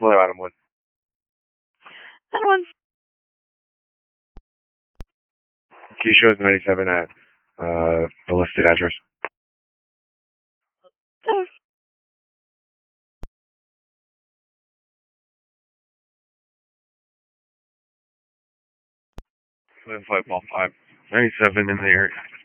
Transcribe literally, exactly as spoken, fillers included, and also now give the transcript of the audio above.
Hello, Adam Wood. That one. Key shows ninety-seven at uh, the listed address. Oh. five, five, five, ninety-seven in the area.